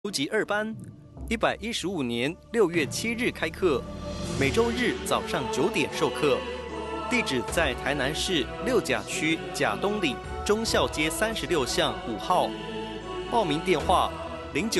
初级2班，115年6月7日开课，每周日早上9点授课。地址在台南市六甲区甲东里忠孝街36巷5号。报名电话：09